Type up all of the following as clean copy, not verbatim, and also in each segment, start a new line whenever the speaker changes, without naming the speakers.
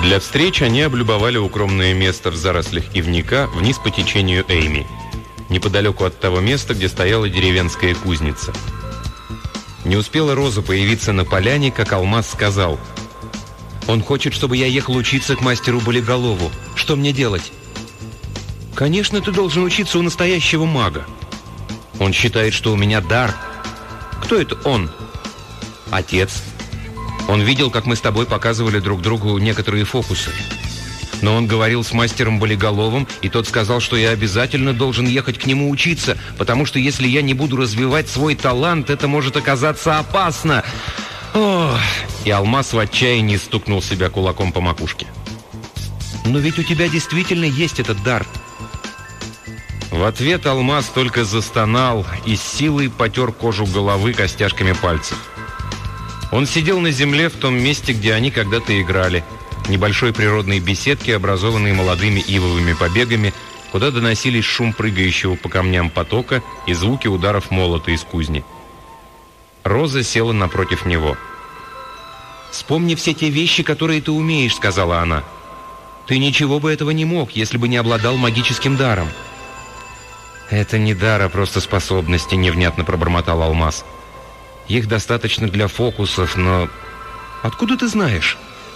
Для встреч они облюбовали укромное место в зарослях ивника вниз по течению Эйми, неподалеку от того места, где стояла деревенская кузница. Не успела Роза появиться на поляне, как Алмаз сказал: «Он хочет, чтобы я ехал учиться к мастеру Болиголову. Что мне делать?» «Конечно, ты должен учиться у настоящего мага. Он считает, что у меня дар». «Кто это он?» «Отец. Он видел, как мы с тобой показывали друг другу некоторые фокусы. Но он говорил с мастером Болиголовым, и тот сказал, что я обязательно должен ехать к нему учиться, потому что если я не буду развивать свой талант, это может оказаться опасно». Ох! И Алмаз в отчаянии стукнул себя кулаком по макушке. «Но ведь у тебя действительно есть этот дар». В ответ Алмаз только застонал и с силой потер кожу головы костяшками пальцев. Он сидел на земле в том месте, где они когда-то играли, небольшой природной беседке, образованной молодыми ивовыми побегами, куда доносились шум прыгающего по камням потока и звуки ударов молота из кузни. Роза села напротив него. «Вспомни все те вещи, которые ты умеешь», — сказала она. «Ты ничего бы этого не мог, если бы не обладал магическим даром». «Это не дар, а просто способности», — невнятно пробормотал Алмаз. «Их достаточно для фокусов, но... Откуда ты знаешь?»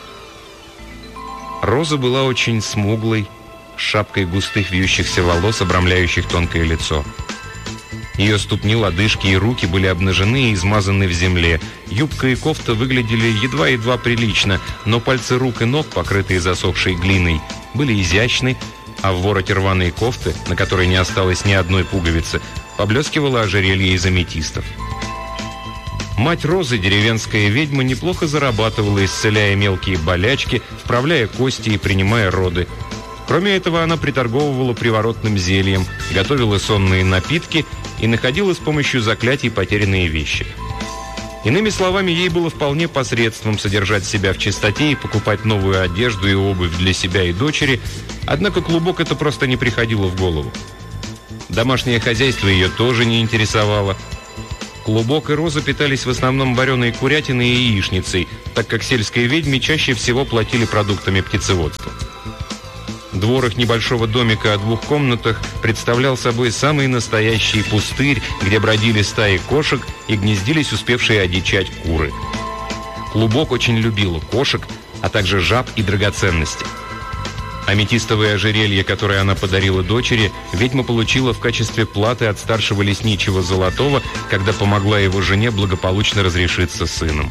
Роза была очень смуглой, с шапкой густых вьющихся волос, обрамляющих тонкое лицо. Ее ступни, лодыжки и руки были обнажены и измазаны в земле. Юбка и кофта выглядели едва-едва прилично, но пальцы рук и ног, покрытые засохшей глиной, были изящны, а в вороте рваной кофты, на которой не осталось ни одной пуговицы, поблескивало ожерелье из аметистов. Мать Розы, деревенская ведьма, неплохо зарабатывала, исцеляя мелкие болячки, вправляя кости и принимая роды. Кроме этого, она приторговывала приворотным зельем, готовила сонные напитки и находила с помощью заклятий потерянные вещи. Иными словами, ей было вполне посредством содержать себя в чистоте и покупать новую одежду и обувь для себя и дочери, однако Клубок это просто не приходило в голову. Домашнее хозяйство ее тоже не интересовало. Клубок и Роза питались в основном вареной курятиной и яичницей, так как сельской ведьме чаще всего платили продуктами птицеводства. Двор их небольшого домика о 2 комнатах представлял собой самый настоящий пустырь, где бродили стаи кошек и гнездились успевшие одичать куры. Клубок очень любила кошек, а также жаб и драгоценности. Аметистовое ожерелье, которое она подарила дочери, ведьма получила в качестве платы от старшего лесничего Золотого, когда помогла его жене благополучно разрешиться с сыном.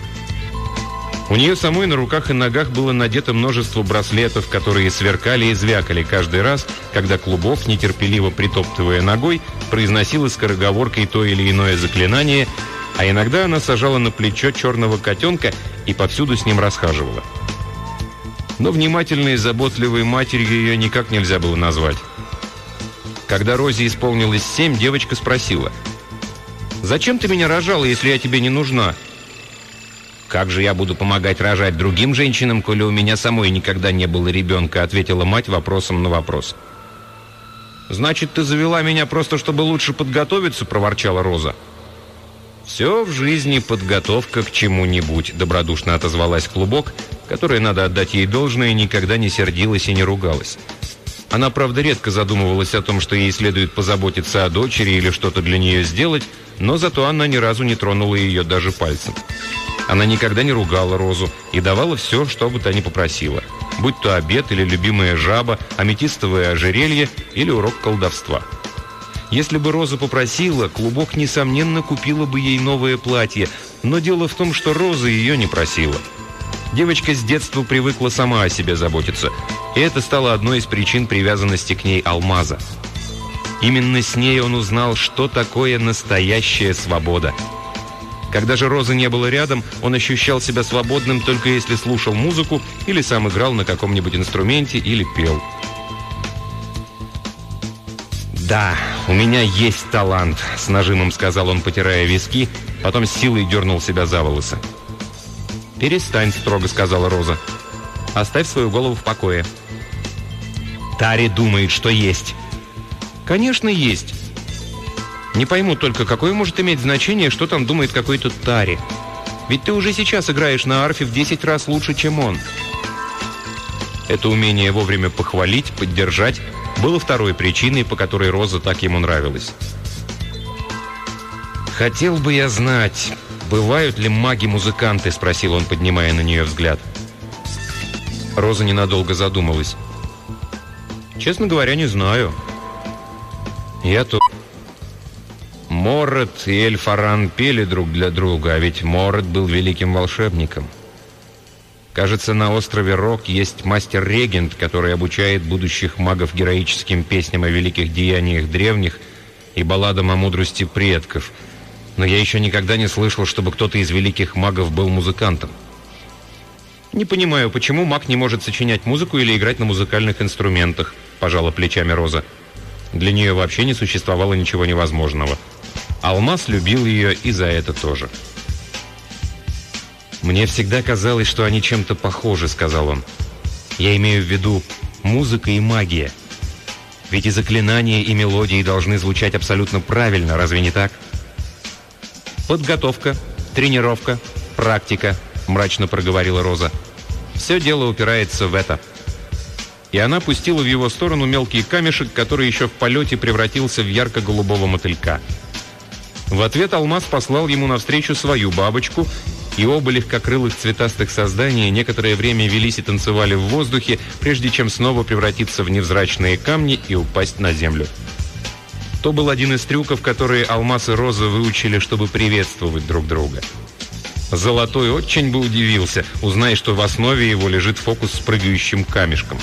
У нее самой на руках и ногах было надето множество браслетов, которые сверкали и звякали каждый раз, когда Клубок, нетерпеливо притоптывая ногой, произносила скороговоркой то или иное заклинание, а иногда она сажала на плечо черного котенка и повсюду с ним расхаживала. Но внимательной и заботливой матерью ее никак нельзя было назвать. Когда Розе исполнилось 7, девочка спросила: «Зачем ты меня рожала, если я тебе не нужна?» «Как же я буду помогать рожать другим женщинам, коли у меня самой никогда не было ребенка?» — ответила мать вопросом на вопрос. «Значит, ты завела меня просто, чтобы лучше подготовиться?» — проворчала Роза. «Все в жизни подготовка к чему-нибудь», — добродушно отозвалась Клубок, которая, надо отдать ей должное, никогда не сердилась и не ругалась. Она, правда, редко задумывалась о том, что ей следует позаботиться о дочери или что-то для нее сделать, но зато она ни разу не тронула ее даже пальцем. Она никогда не ругала Розу и давала все, что бы та ни попросила, будь то обед или любимая жаба, аметистовое ожерелье или урок колдовства. Если бы Роза попросила, Клубок, несомненно, купила бы ей новое платье, но дело в том, что Роза ее не просила. Девочка с детства привыкла сама о себе заботиться, и это стало одной из причин привязанности к ней Алмаза. Именно с ней он узнал, что такое настоящая свобода. Когда же Розы не было рядом, он ощущал себя свободным только если слушал музыку или сам играл на каком-нибудь инструменте или пел. «Да, у меня есть талант», — с нажимом сказал он, потирая виски, потом с силой дернул себя за волосы. «Перестань», — строго сказала Роза. «Оставь свою голову в покое». «Тари думает, что есть». «Конечно, есть. Не пойму только, какое может иметь значение, что там думает какой-то Тари. Ведь ты уже сейчас играешь на арфе в 10 раз лучше, чем он». Это умение вовремя похвалить, поддержать было второй причиной, по которой Роза так ему нравилась. «Хотел бы я знать, бывают ли маги-музыканты?» — спросил он, поднимая на нее взгляд. Роза ненадолго задумалась. «Честно говоря, не знаю. Я тут...» Моррет и Эльфаран пели друг для друга, а ведь Моррет был великим волшебником. Кажется, на острове Рок есть мастер-регент, который обучает будущих магов героическим песням о великих деяниях древних и балладам о мудрости предков. Но я еще никогда не слышал, чтобы кто-то из великих магов был музыкантом. «Не понимаю, почему маг не может сочинять музыку или играть на музыкальных инструментах», — пожала плечами Роза. Для нее вообще не существовало ничего невозможного. Алмаз любил ее и за это тоже. «Мне всегда казалось, что они чем-то похожи», — сказал он. «Я имею в виду музыка и магия. Ведь и заклинания, и мелодии должны звучать абсолютно правильно, разве не так?» «Подготовка, тренировка, практика», — мрачно проговорила Роза. «Все дело упирается в это». И она пустила в его сторону мелкий камешек, который еще в полете превратился в ярко-голубого мотылька. В ответ Алмаз послал ему навстречу свою бабочку, и оба легкокрылых цветастых создания некоторое время велись и танцевали в воздухе, прежде чем снова превратиться в невзрачные камни и упасть на землю. То был один из трюков, которые Алмаз и Роза выучили, чтобы приветствовать друг друга. Золотой очень бы удивился, узная, что в основе его лежит фокус с прыгающим камешком.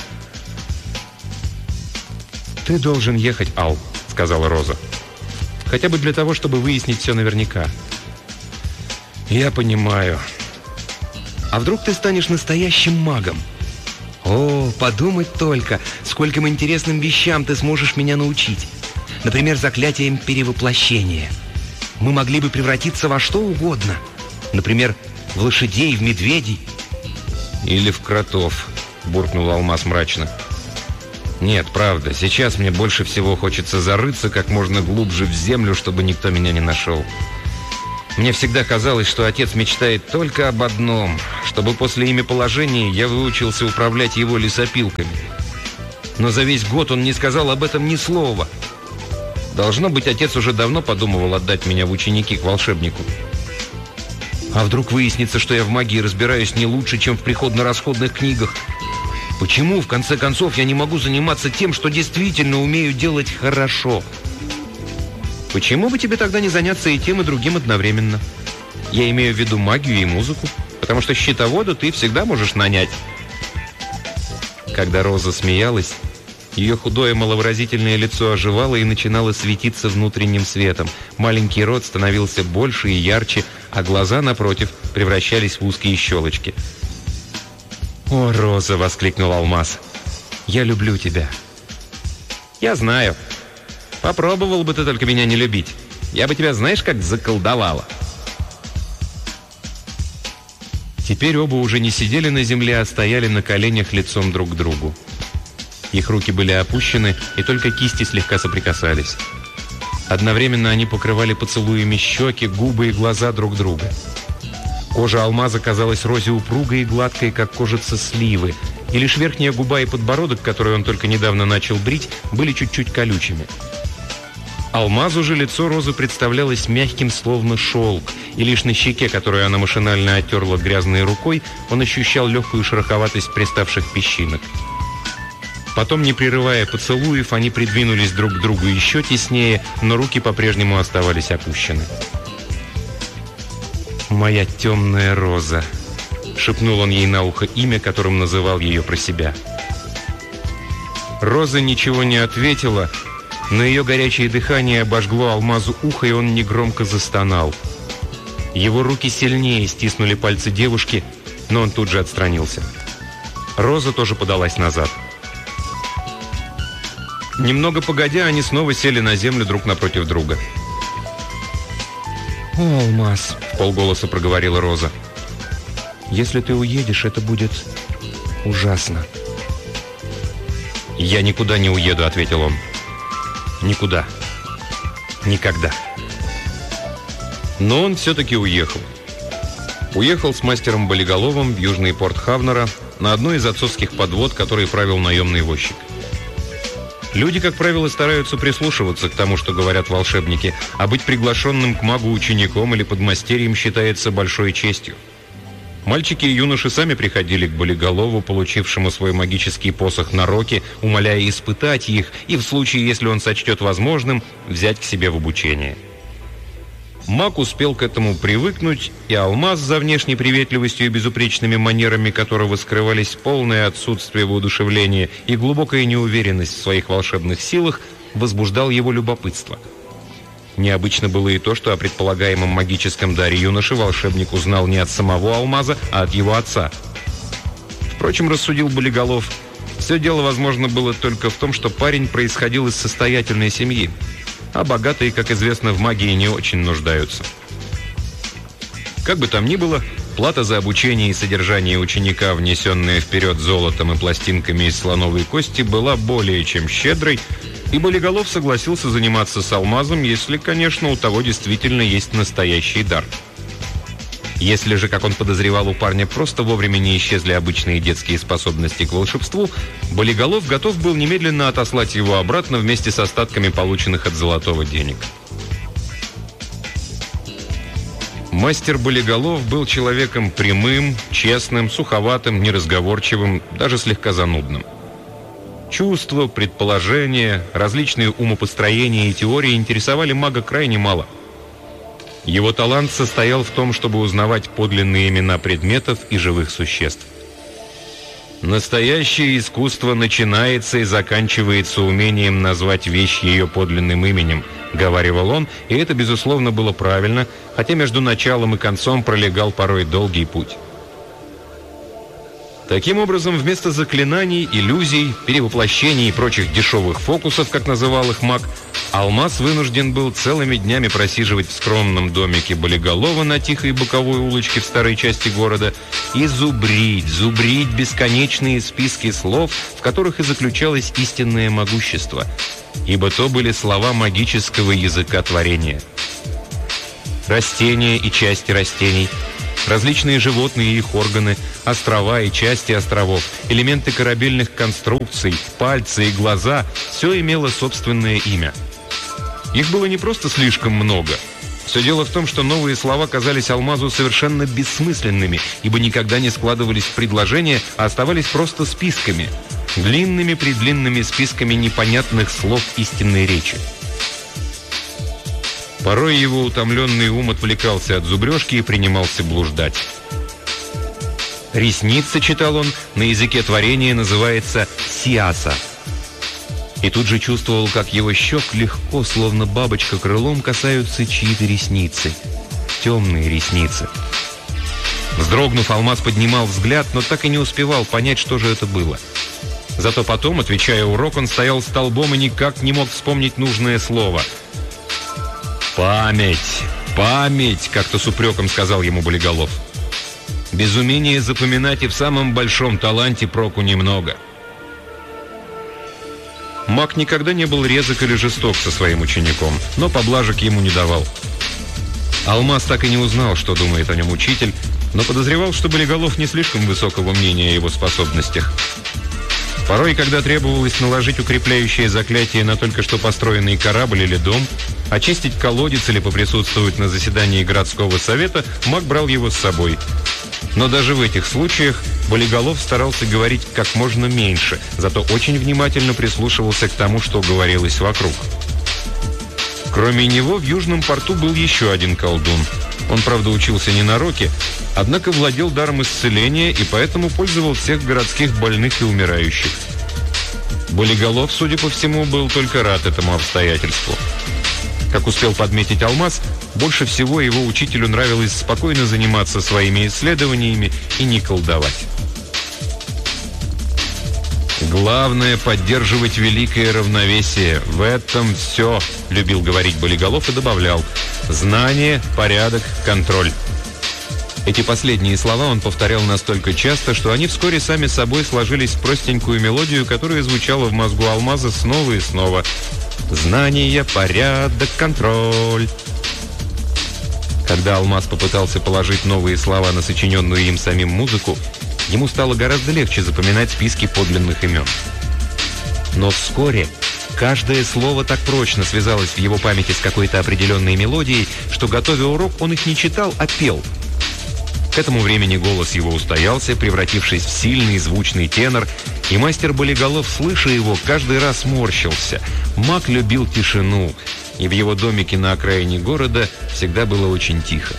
«Ты должен ехать, Ал», — сказала Роза. «Хотя бы для того, чтобы выяснить все наверняка». «Я понимаю. А вдруг ты станешь настоящим магом? О, подумать только, скольким интересным вещам ты сможешь меня научить. Например, заклятием перевоплощения. Мы могли бы превратиться во что угодно. Например, в лошадей, в медведей». «Или в кротов», — буркнул Алмаз мрачно. «Нет, правда, сейчас мне больше всего хочется зарыться как можно глубже в землю, чтобы никто меня не нашел. Мне всегда казалось, что отец мечтает только об одном, чтобы после имяположения я выучился управлять его лесопилками. Но за весь год он не сказал об этом ни слова. Должно быть, отец уже давно подумывал отдать меня в ученики к волшебнику. А вдруг выяснится, что я в магии разбираюсь не лучше, чем в приходно-расходных книгах? Почему, в конце концов, я не могу заниматься тем, что действительно умею делать хорошо? Почему бы тебе тогда не заняться и тем, и другим одновременно? Я имею в виду магию и музыку, потому что счетовода ты всегда можешь нанять». Когда Роза смеялась, ее худое маловыразительное лицо оживало и начинало светиться внутренним светом. Маленький рот становился больше и ярче, а глаза, напротив, превращались в узкие щелочки. «О, Роза!» — воскликнул Алмаз. «Я люблю тебя». «Я знаю. Попробовал бы ты только меня не любить. Я бы тебя, знаешь, как заколдовала». Теперь оба уже не сидели на земле, а стояли на коленях лицом друг к другу. Их руки были опущены, и только кисти слегка соприкасались. Одновременно они покрывали поцелуями щеки, губы и глаза друг друга. Кожа Алмаза казалась Розе упругой и гладкой, как кожица сливы, и лишь верхняя губа и подбородок, который он только недавно начал брить, были чуть-чуть колючими. Алмазу же лицо Розы представлялось мягким, словно шелк, и лишь на щеке, которую она машинально оттерла грязной рукой, он ощущал легкую шероховатость приставших песчинок. Потом, не прерывая поцелуев, они придвинулись друг к другу еще теснее, но руки по-прежнему оставались опущены. «Моя темная Роза», — шепнул он ей на ухо имя, которым называл ее про себя. Роза ничего не ответила, но ее горячее дыхание обожгло Алмазу ухо, и он негромко застонал. Его руки сильнее стиснули пальцы девушки, но он тут же отстранился. Роза тоже подалась назад. Немного погодя, они снова сели на землю друг напротив друга. «О, Алмаз», — вполголоса проговорила Роза, — «если ты уедешь, это будет ужасно». «Я никуда не уеду», — ответил он. «Никуда. Никогда». Но он все-таки уехал. Уехал с мастером Болиголовым в южный порт Хавнера, на одной из отцовских подвод, которой правил наемный возчик. Люди, как правило, стараются прислушиваться к тому, что говорят волшебники, а быть приглашенным к магу учеником или подмастерьем считается большой честью. Мальчики и юноши сами приходили к Болиголову, получившему свой магический посох на Роке, умоляя испытать их и, в случае, если он сочтет возможным, взять к себе в обучение. Маг успел к этому привыкнуть, и Алмаз, за внешней приветливостью и безупречными манерами которого скрывались полное отсутствие воодушевления и глубокая неуверенность в своих волшебных силах, возбуждал его любопытство. Необычно было и то, что о предполагаемом магическом даре юноши волшебник узнал не от самого Алмаза, а от его отца. Впрочем, рассудил Болиголов, все дело, возможно, было только в том, что парень происходил из состоятельной семьи, а богатые, как известно, в магии не очень нуждаются. Как бы там ни было, плата за обучение и содержание ученика, внесенная вперед золотом и пластинками из слоновой кости, была более чем щедрой, и Болиголов согласился заниматься с Алмазом, если, конечно, у того действительно есть настоящий дар. Если же, как он подозревал, у парня просто вовремя не исчезли обычные детские способности к волшебству, Болиголов готов был немедленно отослать его обратно вместе с остатками полученных от Золотого денег. Мастер Болиголов был человеком прямым, честным, суховатым, неразговорчивым, даже слегка занудным. Чувства, предположения, различные умопостроения и теории интересовали мага крайне мало. Его талант состоял в том, чтобы узнавать подлинные имена предметов и живых существ. Настоящее искусство начинается и заканчивается умением назвать вещь ее подлинным именем, говаривал он, и это, безусловно, было правильно, хотя между началом и концом пролегал порой долгий путь. Таким образом, вместо заклинаний, иллюзий, перевоплощений и прочих дешевых фокусов, как называл их маг, Алмаз вынужден был целыми днями просиживать в скромном домике Болиголова на тихой боковой улочке в старой части города и зубрить бесконечные списки слов, в которых и заключалось истинное могущество, ибо то были слова магического языка творения. Растения и части растений, различные животные и их органы, острова и части островов, элементы корабельных конструкций, пальцы и глаза – все имело собственное имя. Их было не просто слишком много. Все дело в том, что новые слова казались Алмазу совершенно бессмысленными, ибо никогда не складывались в предложения, а оставались просто списками. Длинными-предлинными списками непонятных слов истинной речи. Порой его утомленный ум отвлекался от зубрежки и принимался блуждать. «Ресница», читал он, на языке творения называется «сиаса». И тут же чувствовал, как его щек легко, словно бабочка крылом, касаются чьи-то ресницы. Темные ресницы. Вздрогнув, Алмаз поднимал взгляд, но так и не успевал понять, что же это было. Зато потом, отвечая урок, он стоял столбом и никак не мог вспомнить нужное слово. «Память! Память!» — как-то с упреком сказал ему Болиголов. «Без умения запоминать и в самом большом таланте проку немного». Маг никогда не был резок или жесток со своим учеником, но поблажек ему не давал. Алмаз так и не узнал, что думает о нем учитель, но подозревал, что Болиголов не слишком высокого мнения о его способностях. Порой, когда требовалось наложить укрепляющее заклятие на только что построенный корабль или дом, очистить колодец или поприсутствовать на заседании городского совета, маг брал его с собой. Но даже в этих случаях Болиголов старался говорить как можно меньше, зато очень внимательно прислушивался к тому, что говорилось вокруг. Кроме него в Южном порту был еще один колдун. Он, правда, учился не на Роке, однако владел даром исцеления и поэтому пользовал всех городских больных и умирающих. Болиголов, судя по всему, был только рад этому обстоятельству. Как успел подметить Алмаз, больше всего его учителю нравилось спокойно заниматься своими исследованиями и не колдовать. «Главное — поддерживать великое равновесие. В этом все», — любил говорить Болиголов и добавлял: «знание, порядок, контроль». Эти последние слова он повторял настолько часто, что они вскоре сами собой сложились в простенькую мелодию, которая звучала в мозгу Алмаза снова и снова. «Знание, порядок, контроль». Когда Алмаз попытался положить новые слова на сочиненную им самим музыку, ему стало гораздо легче запоминать списки подлинных имен. Но вскоре каждое слово так прочно связалось в его памяти с какой-то определенной мелодией, что, готовя урок, он их не читал, а пел. К этому времени голос его устоялся, превратившись в сильный звучный тенор, и мастер Болиголов, слыша его, каждый раз морщился. Маг любил тишину, и в его домике на окраине города всегда было очень тихо.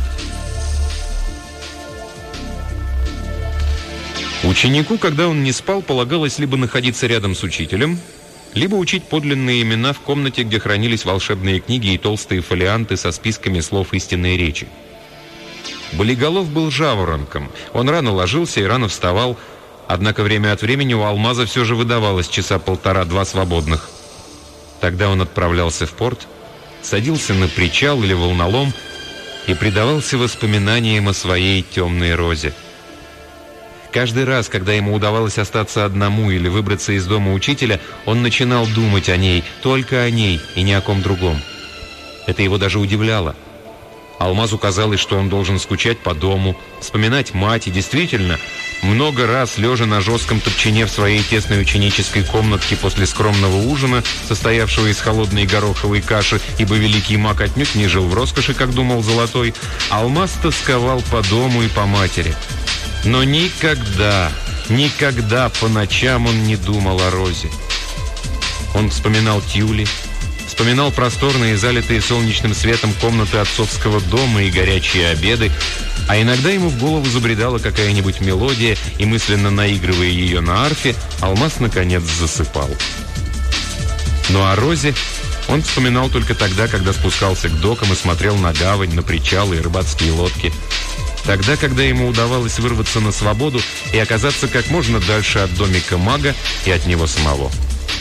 Ученику, когда он не спал, полагалось либо находиться рядом с учителем, либо учить подлинные имена в комнате, где хранились волшебные книги и толстые фолианты со списками слов истинной речи. Болиголов был жаворонком. Он рано ложился и рано вставал, однако время от времени у Алмаза все же выдавалось часа полтора-два свободных. Тогда он отправлялся в порт, садился на причал или волнолом и предавался воспоминаниям о своей темной розе. Каждый раз, когда ему удавалось остаться одному или выбраться из дома учителя, он начинал думать о ней, только о ней и ни о ком другом. Это его даже удивляло. Алмазу казалось, что он должен скучать по дому, вспоминать мать, и действительно, много раз, лежа на жестком топчине в своей тесной ученической комнатке после скромного ужина, состоявшего из холодной гороховой каши, ибо великий маг отнюдь не жил в роскоши, как думал Золотой, Алмаз тосковал по дому и по матери. Но никогда, никогда по ночам он не думал о розе. Он вспоминал тюли, вспоминал просторные, залитые солнечным светом комнаты отцовского дома и горячие обеды, а иногда ему в голову забредала какая-нибудь мелодия, и, мысленно наигрывая ее на арфе, Алмаз наконец засыпал. Но о розе он вспоминал только тогда, когда спускался к докам и смотрел на гавань, на причалы и рыбацкие лодки. Тогда, когда ему удавалось вырваться на свободу и оказаться как можно дальше от домика мага и от него самого.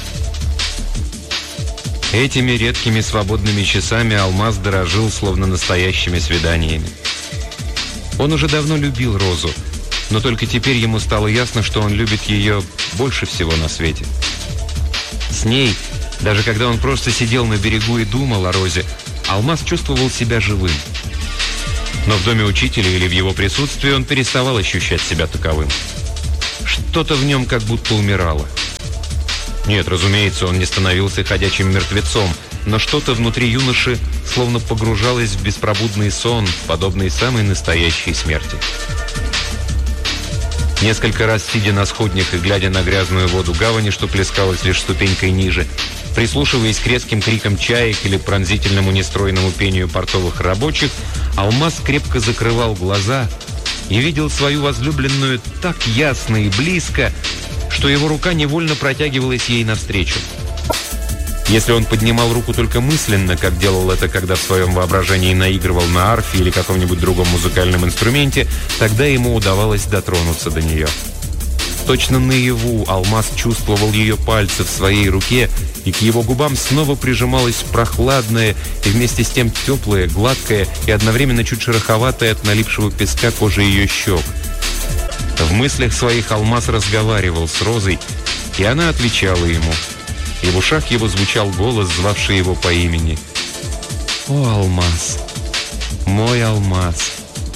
Этими редкими свободными часами Алмаз дорожил, словно настоящими свиданиями. Он уже давно любил розу, но только теперь ему стало ясно, что он любит ее больше всего на свете. С ней, даже когда он просто сидел на берегу и думал о розе, Алмаз чувствовал себя живым. Но в доме учителя или в его присутствии он переставал ощущать себя таковым. Что-то в нем как будто умирало. Нет, разумеется, он не становился ходячим мертвецом, но что-то внутри юноши словно погружалось в беспробудный сон, подобный самой настоящей смерти. Несколько раз, сидя на сходнях и глядя на грязную воду гавани, что плескалась лишь ступенькой ниже, прислушиваясь к резким крикам чаек или пронзительному нестройному пению портовых рабочих, Алмаз крепко закрывал глаза и видел свою возлюбленную так ясно и близко, что его рука невольно протягивалась ей навстречу. Если он поднимал руку только мысленно, как делал это, когда в своем воображении наигрывал на арфе или каком-нибудь другом музыкальном инструменте, тогда ему удавалось дотронуться до нее. Точно наяву Алмаз чувствовал ее пальцы в своей руке, и к его губам снова прижималась прохладная и вместе с тем теплая, гладкая и одновременно чуть шероховатая от налипшего песка кожи ее щек. В мыслях своих Алмаз разговаривал с Розой, и она отвечала ему. И в ушах его звучал голос, звавший его по имени. «О, Алмаз! Мой Алмаз!»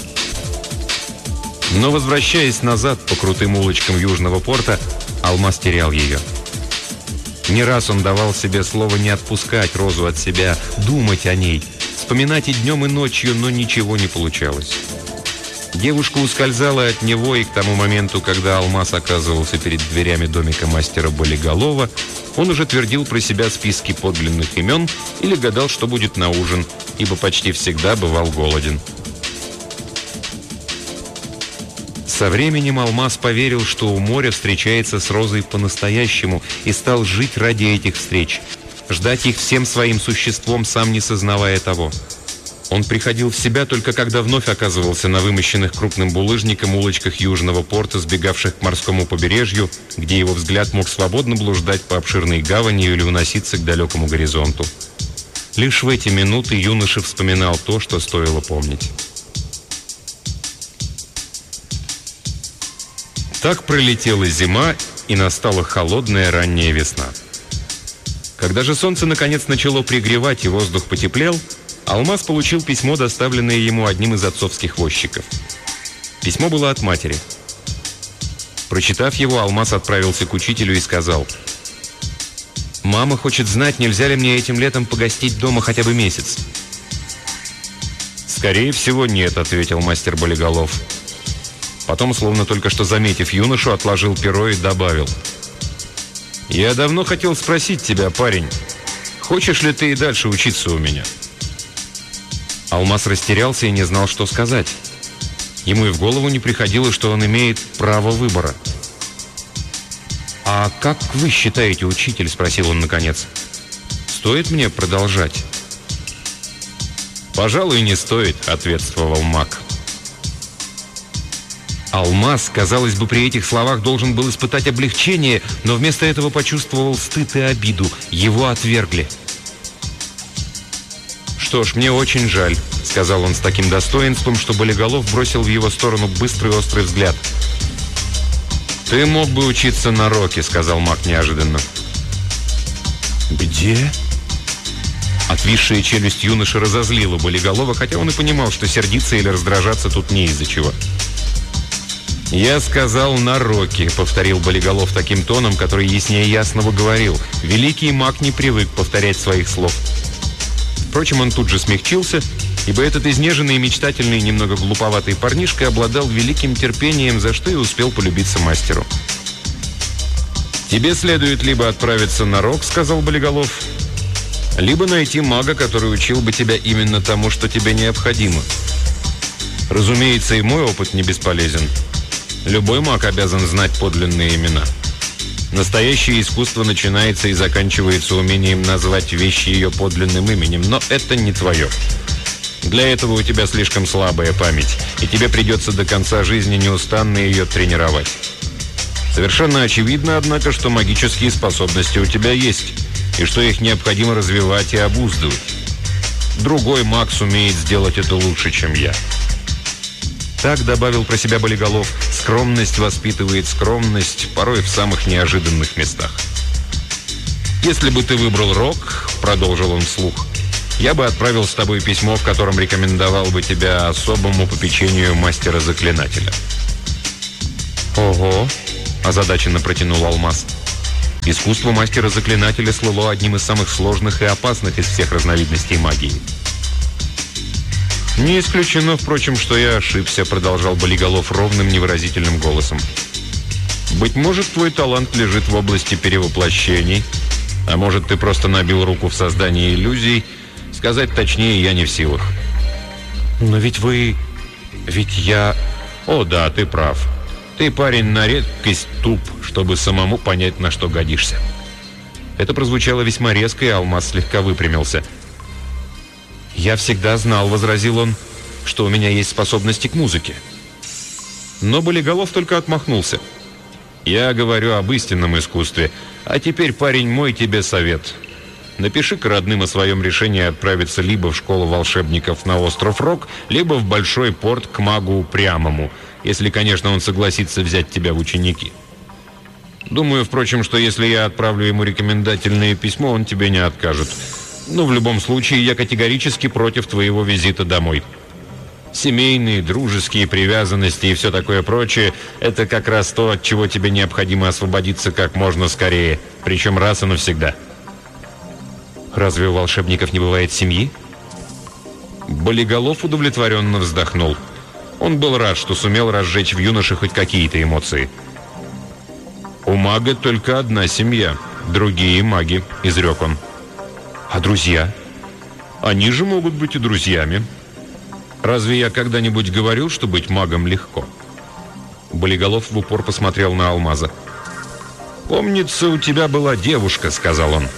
Но, возвращаясь назад по крутым улочкам Южного порта, Алмаз терял ее. Не раз он давал себе слово не отпускать Розу от себя, думать о ней, вспоминать и днем, и ночью, но ничего не получалось. Девушка ускользала от него, и к тому моменту, когда Алмаз оказывался перед дверями домика мастера Болиголова, он уже твердил про себя списки подлинных имен или гадал, что будет на ужин, ибо почти всегда бывал голоден. Со временем Алмаз поверил, что у моря встречается с Розой по-настоящему, и стал жить ради этих встреч, ждать их всем своим существом, сам не сознавая того. Он приходил в себя только когда вновь оказывался на вымощенных крупным булыжником улочках Южного порта, сбегавших к морскому побережью, где его взгляд мог свободно блуждать по обширной гавани или уноситься к далекому горизонту. Лишь в эти минуты юноша вспоминал то, что стоило помнить. Так пролетела зима, и настала холодная ранняя весна. Когда же солнце наконец начало пригревать и воздух потеплел, Алмаз получил письмо, доставленное ему одним из отцовских возчиков. Письмо было от матери. Прочитав его, Алмаз отправился к учителю и сказал: «Мама хочет знать, нельзя ли мне этим летом погостить дома хотя бы месяц». «Скорее всего, нет», — ответил мастер Болиголов. Потом, словно только что заметив юношу, отложил перо и добавил: «Я давно хотел спросить тебя, парень, хочешь ли ты и дальше учиться у меня?» Алмаз растерялся и не знал, что сказать. Ему и в голову не приходило, что он имеет право выбора. «А как вы считаете, учитель?» — спросил он наконец. «Стоит мне продолжать?» «Пожалуй, не стоит», — ответствовал маг. Алмаз, казалось бы, при этих словах должен был испытать облегчение, но вместо этого почувствовал стыд и обиду. Его отвергли. «Что ж, мне очень жаль», — сказал он с таким достоинством, что Болиголов бросил в его сторону быстрый острый взгляд. «Ты мог бы учиться на Роке», — сказал маг неожиданно. «Где?» Отвисшая челюсть юноши разозлила Болиголова, хотя он и понимал, что сердиться или раздражаться тут не из-за чего. «Я сказал на Роке», — повторил Болиголов таким тоном, который яснее ясного говорил. Великий маг не привык повторять своих слов. Впрочем, он тут же смягчился, ибо этот изнеженный и мечтательный, немного глуповатый парнишка обладал великим терпением, за что и успел полюбиться мастеру. «Тебе следует либо отправиться на Рок», — сказал Болиголов, «либо найти мага, который учил бы тебя именно тому, что тебе необходимо. Разумеется, и мой опыт не бесполезен. Любой маг обязан знать подлинные имена. Настоящее искусство начинается и заканчивается умением назвать вещи ее подлинным именем, но это не твое. Для этого у тебя слишком слабая память, и тебе придется до конца жизни неустанно ее тренировать. Совершенно очевидно, однако, что магические способности у тебя есть, и что их необходимо развивать и обуздывать. Другой маг сумеет сделать это лучше, чем я». Так, добавил про себя Болиголов, скромность воспитывает скромность, порой в самых неожиданных местах. «Если бы ты выбрал Рок, — продолжил он вслух, — я бы отправил с тобой письмо, в котором рекомендовал бы тебя особому попечению мастера-заклинателя». «Ого!» — озадаченно протянул Алмаз. Искусство мастера-заклинателя слыло одним из самых сложных и опасных из всех разновидностей магии. «Не исключено, впрочем, что я ошибся», — продолжал Болиголов ровным невыразительным голосом. «Быть может, твой талант лежит в области перевоплощений, а может, ты просто набил руку в создании иллюзий. Сказать точнее я не в силах». «Но ведь вы... ведь я...» «О да, ты прав. Ты, парень, на редкость туп, чтобы самому понять, на что годишься». Это прозвучало весьма резко, и Алмаз слегка выпрямился. «Я всегда знал, — возразил он, — что у меня есть способности к музыке». Но Болиголов только отмахнулся. «Я говорю об истинном искусстве. А теперь, парень, мой тебе совет. Напиши к родным о своем решении отправиться либо в школу волшебников на остров Рок, либо в Большой порт к магу Упрямому, если, конечно, он согласится взять тебя в ученики. Думаю, впрочем, что если я отправлю ему рекомендательное письмо, он тебе не откажет. Но в любом случае я категорически против твоего визита домой. Семейные, дружеские привязанности и все такое прочее – это как раз то, от чего тебе необходимо освободиться как можно скорее, причем раз и навсегда». «Разве у волшебников не бывает семьи?» Болиголов удовлетворенно вздохнул. Он был рад, что сумел разжечь в юноше хоть какие-то эмоции. «У мага только одна семья, другие маги», – изрек он. «А друзья?» «Они же могут быть и друзьями. Разве я когда-нибудь говорил, что быть магом легко?» Болиголов в упор посмотрел на Алмаза. «Помнится, у тебя была девушка», — сказал он.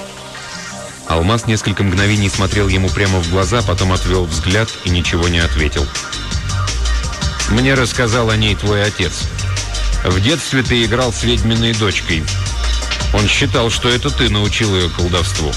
Алмаз несколько мгновений смотрел ему прямо в глаза, потом отвел взгляд и ничего не ответил. «Мне рассказал о ней твой отец. В детстве ты играл с ведьминой дочкой. Он считал, что это ты научил ее колдовству».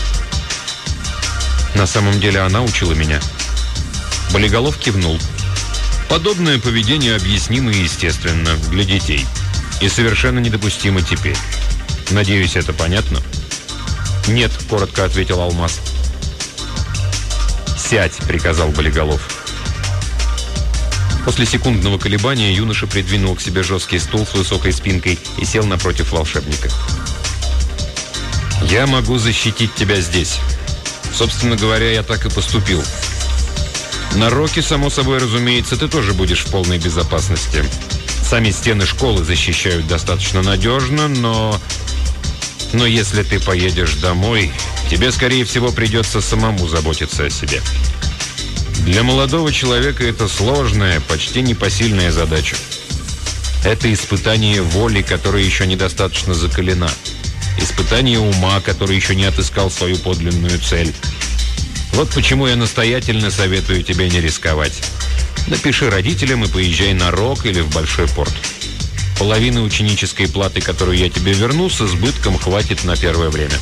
«На самом деле она учила меня». Болиголов кивнул. «Подобное поведение объяснимо и естественно для детей. И совершенно недопустимо теперь. Надеюсь, это понятно?» «Нет», — коротко ответил Алмаз. «Сядь», — приказал Болиголов. После секундного колебания юноша придвинул к себе жесткий стул с высокой спинкой и сел напротив волшебника. «Я могу защитить тебя здесь. Собственно говоря, я так и поступил. На Роке, само собой разумеется, ты тоже будешь в полной безопасности. Сами стены школы защищают достаточно надежно, но если ты поедешь домой, тебе, скорее всего, придется самому заботиться о себе. Для молодого человека это сложная, почти непосильная задача. Это испытание воли, которая еще недостаточно закалена. Испытание ума, который еще не отыскал свою подлинную цель. Вот почему я настоятельно советую тебе не рисковать. Напиши родителям и поезжай на Рок или в Большой порт. Половины ученической платы, которую я тебе верну, с избытком хватит на первое время».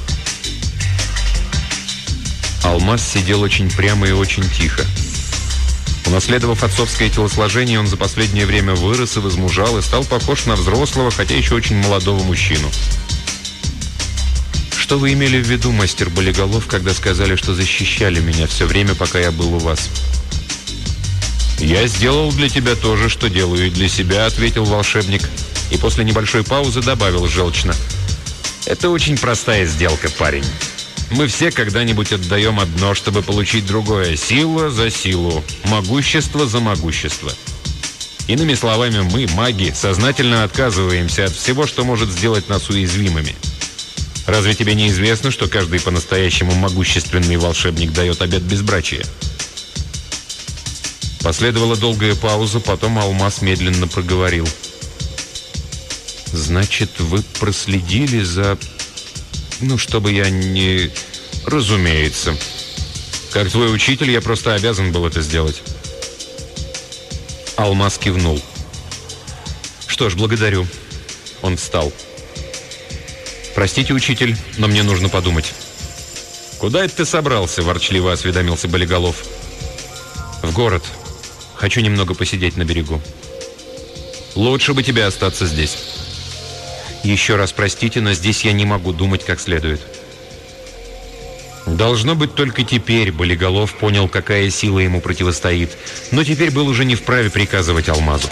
Алмаз сидел очень прямо и очень тихо. Унаследовав отцовское телосложение, он за последнее время вырос и возмужал, и стал похож на взрослого, хотя еще очень молодого мужчину. «Что вы имели в виду, мастер Болиголов, когда сказали, что защищали меня все время, пока я был у вас?» «Я сделал для тебя то же, что делаю и для себя», — ответил волшебник. И после небольшой паузы добавил желчно: «Это очень простая сделка, парень. Мы все когда-нибудь отдаем одно, чтобы получить другое. Сила за силу, могущество за могущество. Иными словами, мы, маги, сознательно отказываемся от всего, что может сделать нас уязвимыми. Разве тебе не известно, что каждый по-настоящему могущественный волшебник дает обет безбрачия?» Последовала долгая пауза, потом Алмаз медленно проговорил: «Значит, вы проследили за... чтобы я не...» «Разумеется. Как твой учитель, я просто обязан был это сделать». Алмаз кивнул. «Что ж, благодарю». Он встал. «Простите, учитель, но мне нужно подумать». «Куда это ты собрался?» – ворчливо осведомился Болиголов. «В город. Хочу немного посидеть на берегу». «Лучше бы тебе остаться здесь». «Еще раз простите, но здесь я не могу думать как следует». Должно быть, только теперь Болиголов понял, какая сила ему противостоит, но теперь был уже не вправе приказывать Алмазу.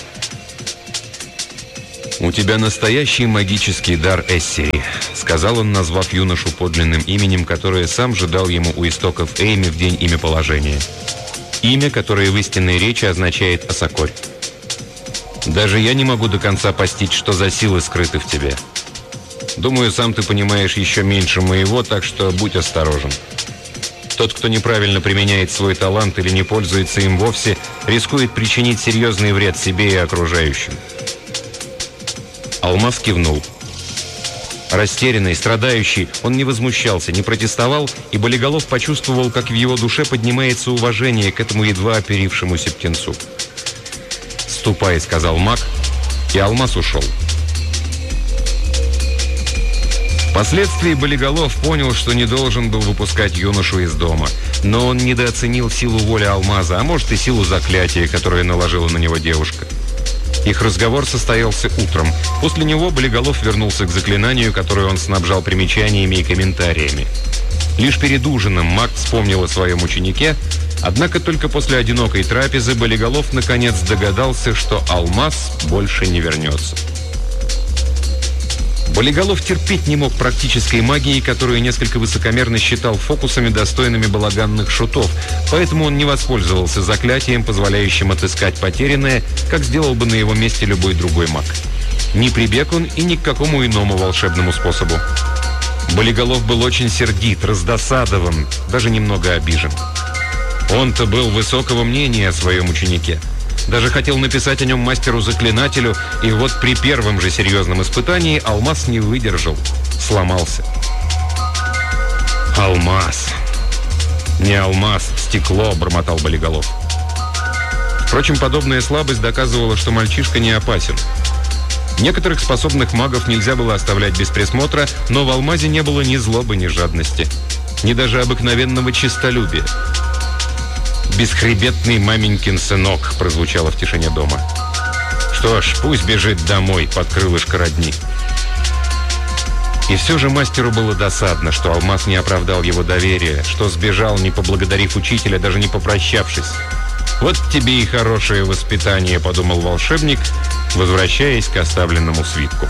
«У тебя настоящий магический дар Эссери», — сказал он, назвав юношу подлинным именем, которое сам же дал ему у истоков Эйми в день имяположения. Имя, которое в истинной речи означает «осокорь». «Даже я не могу до конца постичь, что за силы скрыты в тебе. Думаю, сам ты понимаешь еще меньше моего, так что будь осторожен. Тот, кто неправильно применяет свой талант или не пользуется им вовсе, рискует причинить серьезный вред себе и окружающим». Алмаз кивнул. Растерянный, страдающий, он не возмущался, не протестовал, и Болиголов почувствовал, как в его душе поднимается уважение к этому едва оперившемуся птенцу. «Ступай», — сказал маг, и Алмаз ушел. Впоследствии Болиголов понял, что не должен был выпускать юношу из дома. Но он недооценил силу воли Алмаза, а может и силу заклятия, которое наложила на него девушка. Их разговор состоялся утром. После него Болиголов вернулся к заклинанию, которое он снабжал примечаниями и комментариями. Лишь перед ужином маг вспомнил о своем ученике, однако только после одинокой трапезы Болиголов наконец догадался, что Алмаз больше не вернется. Болиголов терпеть не мог практической магии, которую несколько высокомерно считал фокусами, достойными балаганных шутов, поэтому он не воспользовался заклятием, позволяющим отыскать потерянное, как сделал бы на его месте любой другой маг. Не прибег он и ни к какому иному волшебному способу. Болиголов был очень сердит, раздосадован, даже немного обижен. Он-то был высокого мнения о своем ученике. Даже хотел написать о нем мастеру-заклинателю, и вот при первом же серьезном испытании Алмаз не выдержал, сломался. «Алмаз! Не алмаз, стекло!» – бормотал Болиголов. Впрочем, подобная слабость доказывала, что мальчишка не опасен. Некоторых способных магов нельзя было оставлять без присмотра, но в Алмазе не было ни злобы, ни жадности, ни даже обыкновенного честолюбия. «Бесхребетный маменькин сынок», прозвучало в тишине дома. «Что ж, пусть бежит домой под крылышко родни». И все же мастеру было досадно, что Алмаз не оправдал его доверия, что сбежал, не поблагодарив учителя, даже не попрощавшись. «Вот тебе и хорошее воспитание», — подумал волшебник, возвращаясь к оставленному свитку.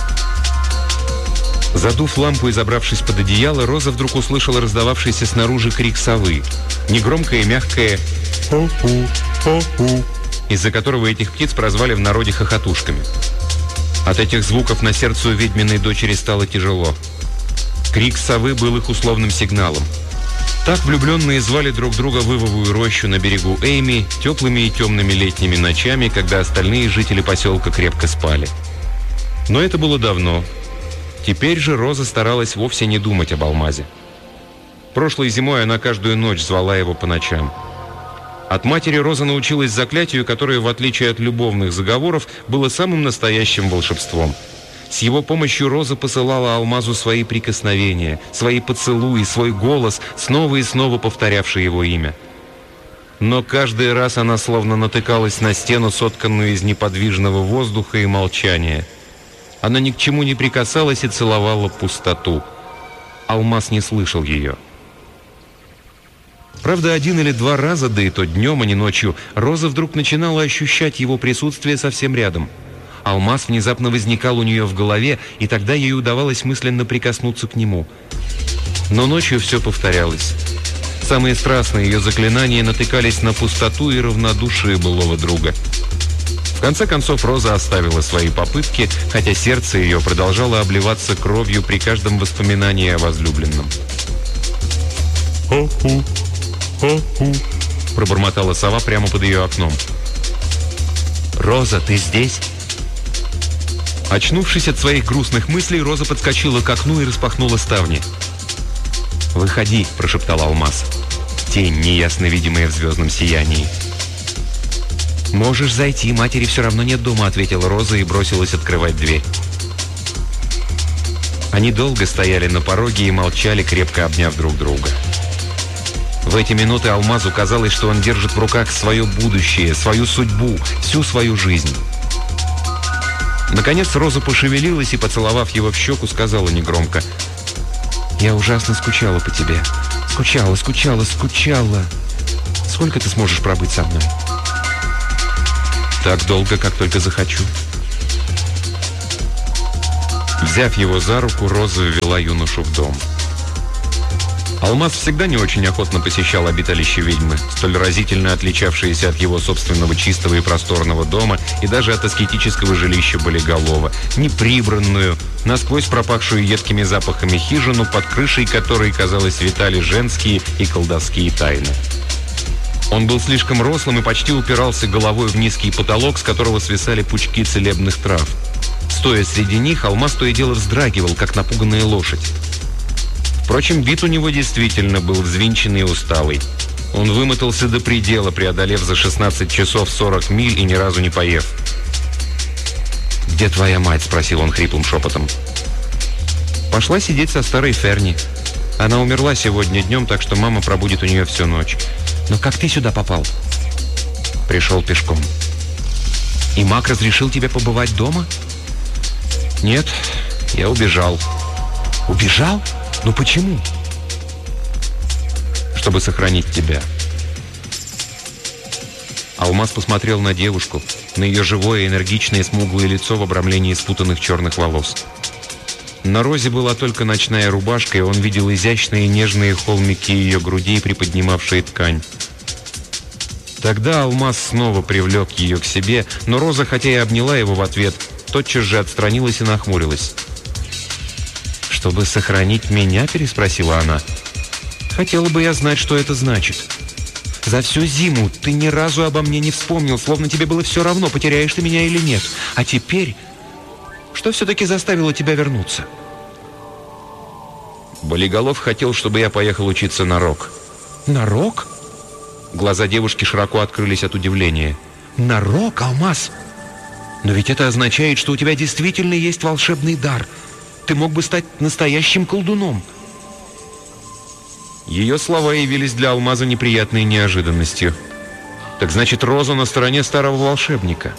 Задув лампу и забравшись под одеяло, Роза вдруг услышала раздававшийся снаружи крик совы. Негромкое и мягкое «хо-ху, хо-ху», из-за которого этих птиц прозвали в народе хохотушками. От этих звуков на сердце у ведьминой дочери стало тяжело. Крик совы был их условным сигналом. Так влюбленные звали друг друга в ивовую рощу на берегу Эйми теплыми и темными летними ночами, когда остальные жители поселка крепко спали. Но это было давно. Теперь же Роза старалась вовсе не думать об алмазе. Прошлой зимой она каждую ночь звала его по ночам. От матери Роза научилась заклятию, которое, в отличие от любовных заговоров, было самым настоящим волшебством. С его помощью Роза посылала алмазу свои прикосновения, свои поцелуи, свой голос, снова и снова повторявший его имя. Но каждый раз она словно натыкалась на стену, сотканную из неподвижного воздуха и молчания. Она ни к чему не прикасалась и целовала пустоту. Алмаз не слышал ее. Правда, 1 или 2 раза, да и то днем, а не ночью, Роза вдруг начинала ощущать его присутствие совсем рядом. Алмаз внезапно возникал у нее в голове, и тогда ей удавалось мысленно прикоснуться к нему. Но ночью все повторялось. Самые страстные ее заклинания натыкались на пустоту и равнодушие былого друга. В конце концов, Роза оставила свои попытки, хотя сердце ее продолжало обливаться кровью при каждом воспоминании о возлюбленном. «Хо-ху, хо-ху», — пробормотала сова прямо под ее окном. «Роза, ты здесь?» Очнувшись от своих грустных мыслей, Роза подскочила к окну и распахнула ставни. «Выходи», — прошептал алмаз. Тень, неясно видимая в звездном сиянии. «Можешь зайти, матери все равно нет дома», — ответила Роза и бросилась открывать дверь. Они долго стояли на пороге и молчали, крепко обняв друг друга. В эти минуты алмазу казалось, что он держит в руках свое будущее, свою судьбу, всю свою жизнь. Наконец Роза пошевелилась и, поцеловав его в щеку, сказала негромко: «Я ужасно скучала по тебе. Скучала, скучала, скучала. Сколько ты сможешь пробыть со мной?» «Так долго, как только захочу». Взяв его за руку, Роза ввела юношу в дом. Алмаз всегда не очень охотно посещал обиталище ведьмы, столь разительно отличавшееся от его собственного чистого и просторного дома и даже от аскетического жилища болиголова, неприбранную, насквозь пропахшую едкими запахами хижину, под крышей которой, казалось, витали женские и колдовские тайны. Он был слишком рослым и почти упирался головой в низкий потолок, с которого свисали пучки целебных трав. Стоя среди них, алмаз то и дело вздрагивал, как напуганная лошадь. Впрочем, вид у него действительно был взвинченный и усталый. Он вымотался до предела, преодолев за 16 часов 40 миль и ни разу не поев. «Где твоя мать?» – спросил он хриплым шепотом. «Пошла сидеть со старой Ферни. Она умерла сегодня днем, так что мама пробудет у нее всю ночь. Но как ты сюда попал?» «Пришел пешком». «И маг разрешил тебе побывать дома?» «Нет, я убежал». «Убежал? Но почему?» «Чтобы сохранить тебя». Алмаз посмотрел на девушку, на ее живое, энергичное, смуглое лицо в обрамлении спутанных черных волос. На Розе была только ночная рубашка, и он видел изящные нежные холмики ее грудей, приподнимавшие ткань. Тогда Алмаз снова привлек ее к себе, но Роза, хотя и обняла его в ответ, тотчас же отстранилась и нахмурилась. «Чтобы сохранить меня?» – переспросила она. «Хотела бы я знать, что это значит. За всю зиму ты ни разу обо мне не вспомнил, словно тебе было все равно, потеряешь ты меня или нет. А теперь, что все-таки заставило тебя вернуться?» «Болиголов хотел, чтобы я поехал учиться на рок». «На рок?» Глаза девушки широко открылись от удивления. «На рок, Алмаз? Но ведь это означает, что у тебя действительно есть волшебный дар. Ты мог бы стать настоящим колдуном». Ее слова явились для Алмаза неприятной неожиданностью. Так значит, Роза на стороне старого волшебника.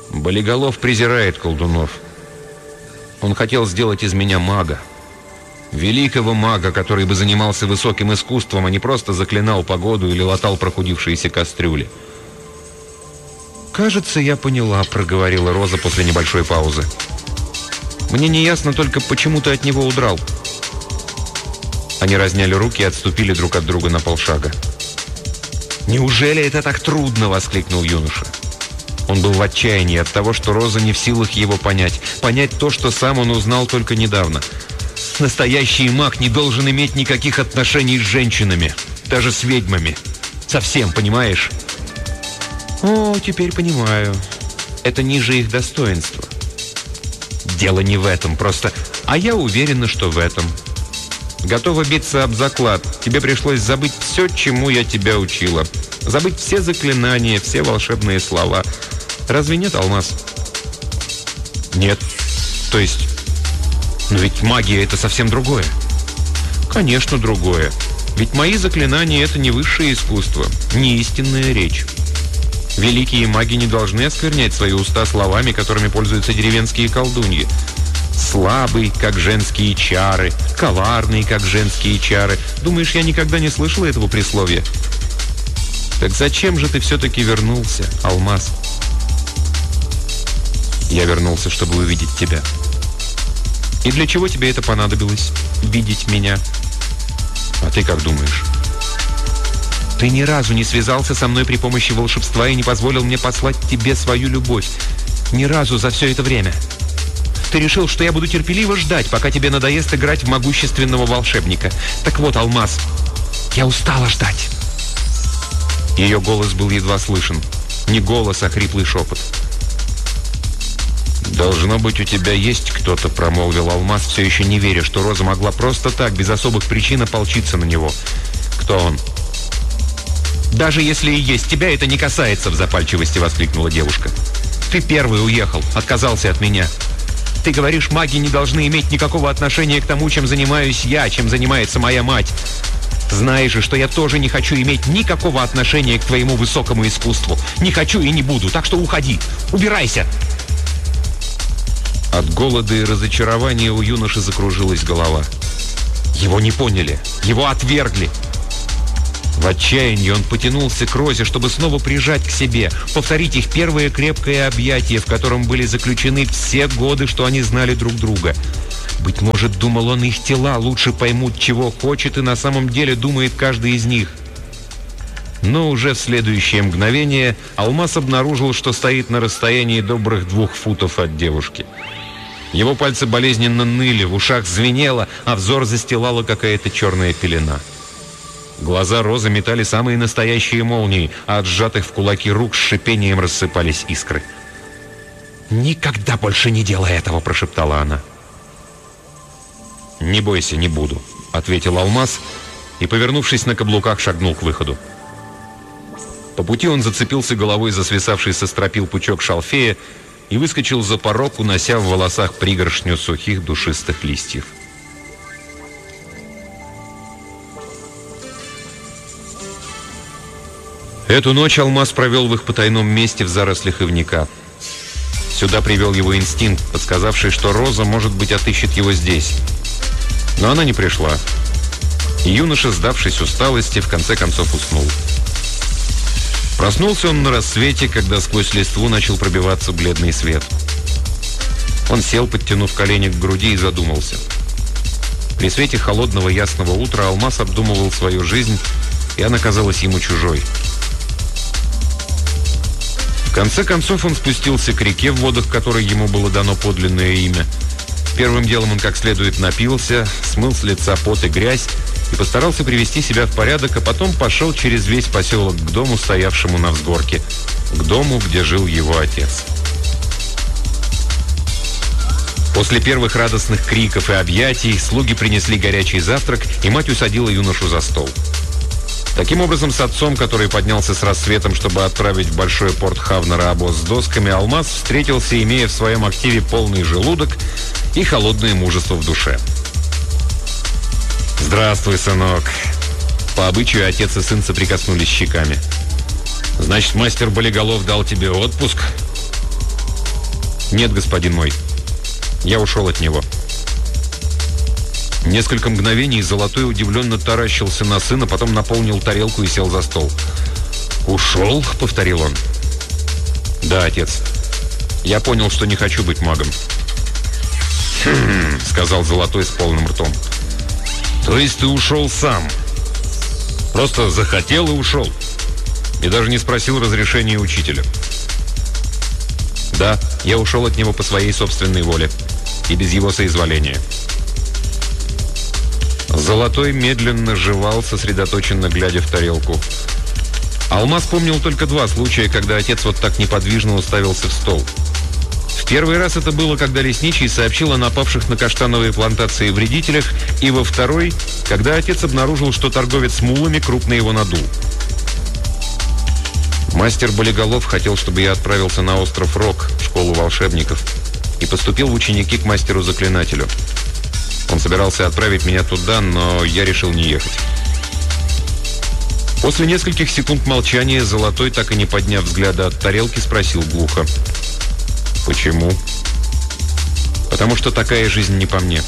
Болиголов презирает колдунов. Он хотел сделать из меня мага. Великого мага, который бы занимался высоким искусством, а не просто заклинал погоду или латал прохудившиеся кастрюли. «Кажется, я поняла», — проговорила Роза после небольшой паузы. «Мне не ясно только, почему ты от него удрал». Они разняли руки и отступили друг от друга на полшага. «Неужели это так трудно?» — воскликнул юноша. Он был в отчаянии от того, что Роза не в силах его понять. Понять то, что сам он узнал только недавно. Настоящий маг не должен иметь никаких отношений с женщинами, даже с ведьмами. Совсем, понимаешь? О, теперь понимаю. Это ниже их достоинства. Дело не в этом, просто... А я уверена, что в этом. Готова биться об заклад. Тебе пришлось забыть все, чему я тебя учила. Забыть все заклинания, все волшебные слова. Разве нет, Алмаз? Нет. То есть... Но ведь магия — это совсем другое. Конечно, другое. Ведь мои заклинания — это не высшее искусство, не истинная речь. Великие маги не должны осквернять свои уста словами, которыми пользуются деревенские колдуньи. Слабый, как женские чары, коварный, как женские чары. Думаешь, я никогда не слышала этого присловия? Так зачем же ты все-таки вернулся, Алмаз? Я вернулся, чтобы увидеть тебя. И для чего тебе это понадобилось? Видеть меня? А ты как думаешь? Ты ни разу не связался со мной при помощи волшебства и не позволил мне послать тебе свою любовь. Ни разу за все это время. Ты решил, что я буду терпеливо ждать, пока тебе надоест играть в могущественного волшебника. Так вот, Алмаз, я устала ждать. Ее голос был едва слышен. Не голос, а хриплый шепот. «Должно быть, у тебя есть кто-то», — промолвил Алмаз, все еще не веря, что Роза могла просто так, без особых причин, ополчиться на него. «Кто он?» «Даже если и есть, тебя это не касается», — в запальчивости воскликнула девушка. «Ты первый уехал, отказался от меня. Ты говоришь, маги не должны иметь никакого отношения к тому, чем занимаюсь я, чем занимается моя мать. Знаешь же, что я тоже не хочу иметь никакого отношения к твоему высокому искусству. Не хочу и не буду, так что уходи, убирайся». От голода и разочарования у юноши закружилась голова. Его не поняли, его отвергли. В отчаянии он потянулся к Розе, чтобы снова прижать к себе, повторить их первое крепкое объятие, в котором были заключены все годы, что они знали друг друга. Быть может, думал он, их тела лучше поймут, чего хочет, и на самом деле думает каждый из них. Но уже в следующее мгновение Алмаз обнаружил, что стоит на расстоянии добрых 2 футов от девушки. Его пальцы болезненно ныли, в ушах звенело, а взор застилала какая-то черная пелена. Глаза Розы метали самые настоящие молнии, а от сжатых в кулаки рук с шипением рассыпались искры. «Никогда больше не делай этого!» – прошептала она. «Не бойся, не буду», – ответил Алмаз и, повернувшись на каблуках, шагнул к выходу. По пути он зацепился головой за свисавший со стропил пучок шалфея и выскочил за порог, унося в волосах пригоршню сухих душистых листьев. Эту ночь Алмаз провел в их потайном месте в зарослях ивника. Сюда привел его инстинкт, подсказавший, что Роза, может быть, отыщет его здесь. Но она не пришла. И юноша, сдавшись усталости, в конце концов уснул. Проснулся он на рассвете, когда сквозь листву начал пробиваться бледный свет. Он сел, подтянув колени к груди, и задумался. При свете холодного ясного утра Алмаз обдумывал свою жизнь, и она казалась ему чужой. В конце концов он спустился к реке, в водах которой ему было дано подлинное имя. Первым делом он как следует напился, смыл с лица пот и грязь и постарался привести себя в порядок, а потом пошел через весь поселок к дому, стоявшему на взгорке, к дому, где жил его отец. После первых радостных криков и объятий слуги принесли горячий завтрак, и мать усадила юношу за стол. Таким образом, с отцом, который поднялся с рассветом, чтобы отправить в большой порт Хавнера обоз с досками, Алмаз встретился, имея в своем активе полный желудок и холодное мужество в душе. «Здравствуй, сынок!» По обычаю отец и сын соприкоснулись щеками. «Значит, мастер Болиголов дал тебе отпуск?» «Нет, господин мой. Я ушел от него». Несколько мгновений Золотой удивленно таращился на сына, потом наполнил тарелку и сел за стол. «Ушел?» — повторил он. «Да, отец. Я понял, что не хочу быть магом». «Хм», — сказал Золотой с полным ртом. «То есть ты ушел сам? Просто захотел и ушел? И даже не спросил разрешения учителя?» «Да, я ушел от него по своей собственной воле и без его соизволения». Золотой медленно жевал, сосредоточенно глядя в тарелку. Алмаз помнил только 2 случая, когда отец вот так неподвижно уставился в стол. В первый раз это было, когда лесничий сообщил о напавших на каштановые плантации вредителях, и во второй, когда отец обнаружил, что торговец мулами крупно его надул. Мастер Болиголов хотел, чтобы я отправился на остров Рок, в школу волшебников, и поступил в ученики к мастеру-заклинателю. Он собирался отправить меня туда, но я решил не ехать. После нескольких секунд молчания Золотой, так и не подняв взгляда от тарелки, спросил глухо: «Почему?» «Потому что такая жизнь не по мне».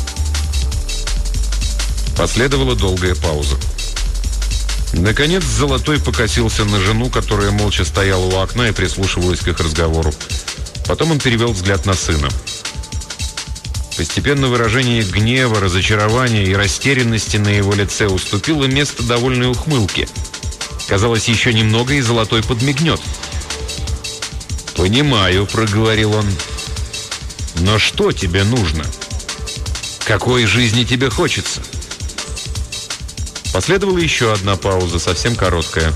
Последовала долгая пауза. Наконец Золотой покосился на жену, которая молча стояла у окна и прислушивалась к их разговору. Потом он перевел взгляд на сына. Постепенно выражение гнева, разочарования и растерянности на его лице уступило место довольной ухмылке. Казалось, еще немного, и Золотой подмигнет. «Понимаю», — проговорил он. «Но что тебе нужно? Какой жизни тебе хочется?» Последовала еще одна пауза, совсем короткая.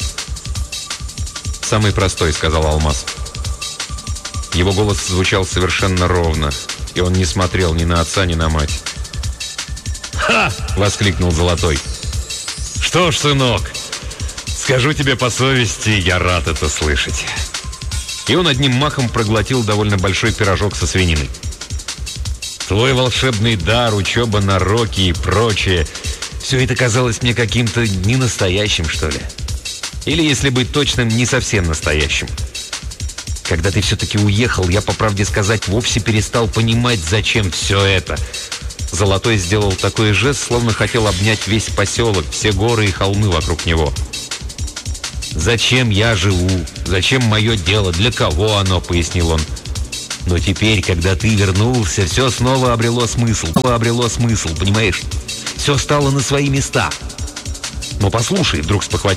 «Самый простой», — сказал Алмаз. Его голос звучал совершенно ровно, и он не смотрел ни на отца, ни на мать. «Ха!» — воскликнул Золотой. «Что ж, сынок, скажу тебе по совести, я рад это слышать». И он одним махом проглотил довольно большой пирожок со свининой. «Твой волшебный дар, учеба на Роке и прочее — все это казалось мне каким-то ненастоящим, что ли. Или, если быть точным, не совсем настоящим. Когда ты все-таки уехал, я, по правде сказать, вовсе перестал понимать, зачем все это». Золотой сделал такой жест, словно хотел обнять весь поселок, все горы и холмы вокруг него. «Зачем я живу? Зачем мое дело? Для кого оно?» — пояснил он. «Но теперь, когда ты вернулся, все снова обрело смысл. Понимаешь? Все стало на свои места». «Но послушай», — вдруг спохватился